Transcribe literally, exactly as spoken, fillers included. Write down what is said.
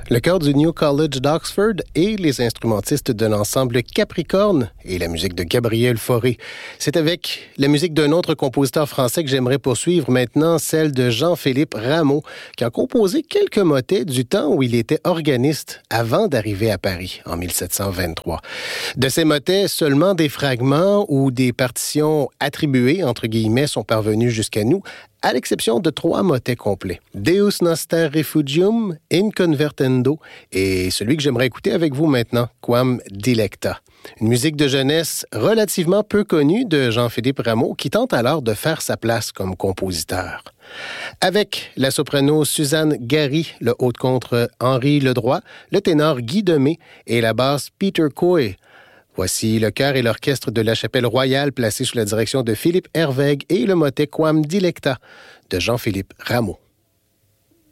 Le chœur du New College d'Oxford et les instrumentistes de l'ensemble Capricorne et la musique de Gabriel Fauré. C'est avec la musique d'un autre compositeur français que j'aimerais poursuivre maintenant, celle de Jean-Philippe Rameau, qui a composé quelques motets du temps où il était organiste avant d'arriver à Paris en mille sept cent vingt-trois. De ces motets, seulement des fragments ou des partitions attribuées, entre guillemets, sont parvenus jusqu'à nous, à l'exception de trois motets complets. Deus Noster Refugium, In Convertendo et celui que j'aimerais écouter avec vous maintenant, Quam Dilecta. Une musique de jeunesse relativement peu connue de Jean-Philippe Rameau qui tente alors de faire sa place comme compositeur. Avec la soprano Suzanne Gary, le haut-contre Henri Ledroit, le ténor Guy Demé et la basse Peter Coy. Voici le chœur et l'orchestre de la Chapelle Royale placé sous la direction de Philippe Hervègue et le motet Quam Dilecta de Jean-Philippe Rameau.